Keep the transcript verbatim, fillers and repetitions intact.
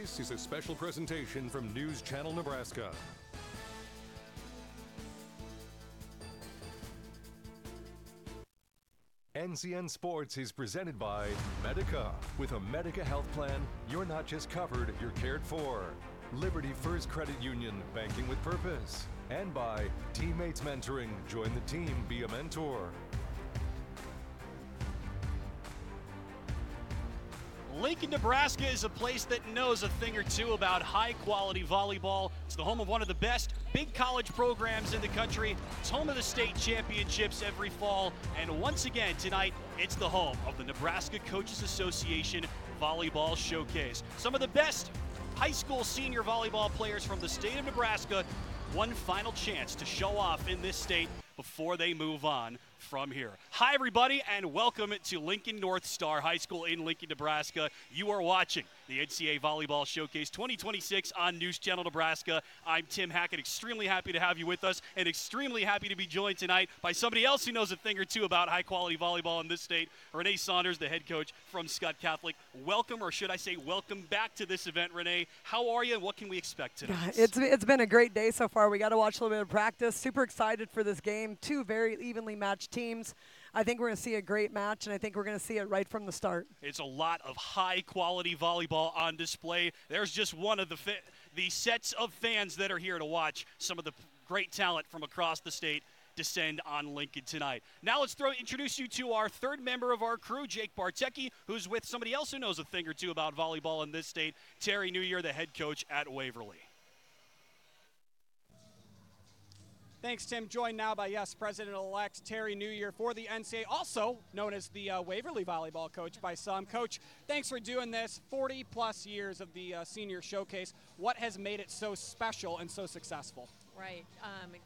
This is a special presentation from News Channel Nebraska. N C N Sports is presented by Medica. With a Medica health plan, you're not just covered, you're cared for. Liberty First Credit Union, banking with purpose. And by Teammates Mentoring. Join the team, be a mentor. Lincoln, Nebraska is a place that knows a thing or two about high-quality volleyball. It's the home of one of the best big college programs in the country. It's home of the state championships every fall. And once again, tonight, it's the home of the Nebraska Coaches Association Volleyball Showcase. Some of the best high school senior volleyball players from the state of Nebraska, one final chance to show off in this state before they move on from here. Hi, everybody, and welcome to Lincoln North Star High School in Lincoln, Nebraska. You are watching the N C A A Volleyball Showcase twenty twenty-six on News Channel Nebraska. I'm Tim Hackett, extremely happy to have you with us, and extremely happy to be joined tonight by somebody else who knows a thing or two about high-quality volleyball in this state, Renee Saunders, the head coach from Scott Catholic. Welcome, or should I say welcome back to this event, Renee. How are you, and what can we expect tonight? It's, it's been a great day so far. We got to watch a little bit of practice. Super excited for this game. Two very evenly matched teams. I think we're going to see a great match, and I think we're going to see it right from the start. It's a lot of high-quality volleyball on display. There's just one of the fi- the sets of fans that are here to watch some of the great talent from across the state descend on Lincoln tonight. Now let's throw introduce you to our third member of our crew, Jake Bartecki, who's with somebody else who knows a thing or two about volleyball in this state, Terry New Year, the head coach at Waverly. Thanks, Tim. Joined now by, yes, President-elect Terry New Year for the N C A A, also known as the uh, Waverly volleyball coach by some. Coach, thanks for doing this. forty-plus years of the uh, senior showcase. What has made it so special and so successful? Right. Um,